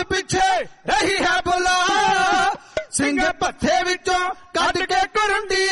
मौत पिछे रही है बुला, सिंगे पत्थे विचों कद के कुरुंडी